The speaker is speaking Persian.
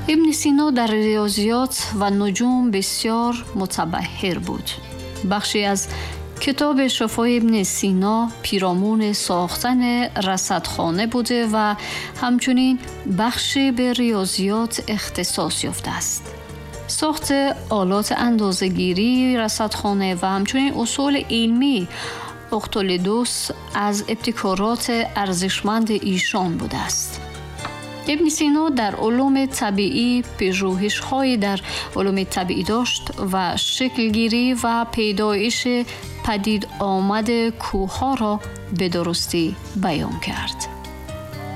ابن سینا در ریاضیات و نجوم بسیار متبحر بود. بخشی از کتاب شفای ابن سینا پیرامون ساختن رصدخانه بوده و همچنین بخشی به ریاضیات اختصاص یافته است. ساخت آلات اندازه‌گیری رصدخانه و همچنین اصول علمی اختلدوس از ابتکارات ارزشمند ایشان بوده است. ابن سینا در علوم طبیعی پژوهش‌هایی در علوم طبیعی داشت و شکلگیری و پیدایش پدید آمد کوه‌ها را به درستی بیان کرد.